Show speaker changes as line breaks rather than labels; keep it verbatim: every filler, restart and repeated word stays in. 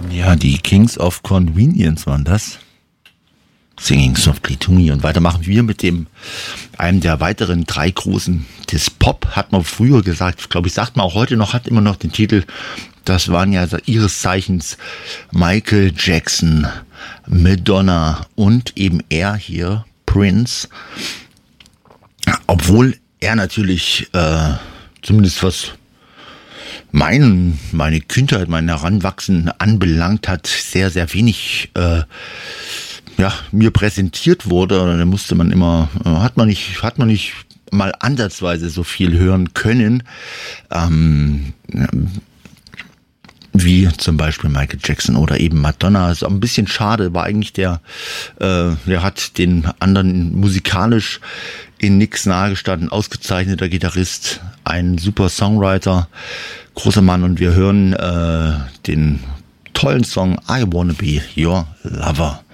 Ja, die Kings of Convenience waren das. Singing Softly to Me. Und weiter machen wir mit dem, einem der weiteren drei großen des Pop, hat man früher gesagt, glaube ich, sagt man auch heute noch, hat immer noch den Titel, das waren ja ihres Zeichens Michael Jackson, Madonna und eben er hier, Prince. Obwohl er natürlich, äh, zumindest was meinen, meine Kindheit, mein Heranwachsen anbelangt hat, sehr, sehr wenig, äh, ja, mir präsentiert wurde. Da musste man immer, äh, hat man nicht, hat man nicht mal ansatzweise so viel hören können, ähm, wie zum Beispiel Michael Jackson oder eben Madonna. Ist auch ein bisschen schade, war eigentlich der, äh, der hat den anderen musikalisch in nix nahegestanden, ausgezeichneter Gitarrist, ein super Songwriter, großer Mann, und wir hören äh, den tollen Song I Wanna Be Your Lover.